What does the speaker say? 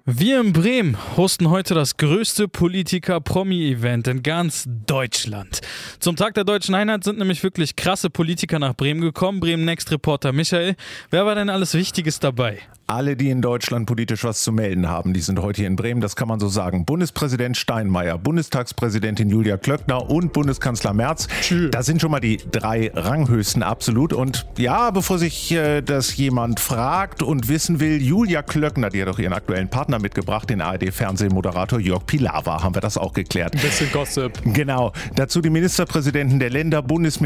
Wir in Bremen hosten heute das größte Politiker-Promi-Event in ganz Deutschland. Zum Tag der Deutschen Einheit sind nämlich wirklich krasse Politiker nach Bremen gekommen. Bremen-Next-Reporter Michael, wer war denn alles Wichtiges dabei? Alle, die in Deutschland politisch was zu melden haben, die sind heute hier in Bremen, das kann man so sagen. Bundespräsident Steinmeier, Bundestagspräsidentin Julia Klöckner und Bundeskanzler Merz. Das sind schon mal die 3 Ranghöchsten absolut. Und ja, bevor sich das jemand fragt und wissen will, Julia Klöckner, die hat auch ihren aktuellen Partner mitgebracht, den ARD-Fernsehmoderator Jörg Pilawa, haben wir das auch geklärt. Ein bisschen Gossip. Genau. Dazu die Ministerpräsidenten der Länder, Bundesminister